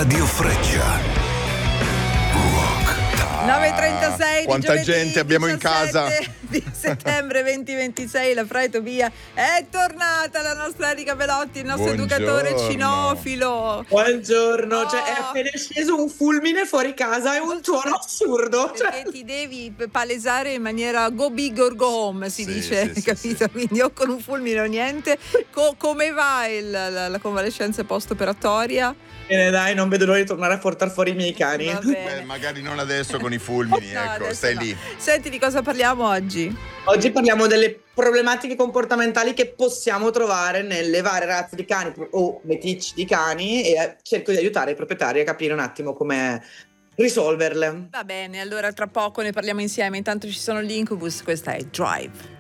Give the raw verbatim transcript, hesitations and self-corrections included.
Radio Freccia. nove e trentasei Quanta di giovedì gente abbiamo in casa. diciassette di settembre duemilaventisei. La Fraetopia è tornata, la nostra Erika Belotti, il nostro Buongiorno. educatore cinofilo. Buongiorno, Oh. cioè è appena sceso un fulmine fuori casa, è un tuono assurdo. Perché Cioè. ti devi palesare in maniera go big or go home, si Sì, dice, sì, sì, capito? sì. Quindi o con un fulmine o niente. Co- come va il- la, la convalescenza post-operatoria? Bene, dai, non vedo l'ora di tornare a portare fuori i miei cani. Va bene. Beh, magari non adesso con i fulmini, No, ecco, adesso stai no. lì. Senti, di cosa parliamo oggi? Oggi parliamo delle problematiche comportamentali che possiamo trovare nelle varie razze di cani o meticci di cani e eh, cerco di aiutare i proprietari a capire un attimo come risolverle. Va bene, allora tra poco ne parliamo insieme. Intanto ci sono gli Incubus, questa è Drive.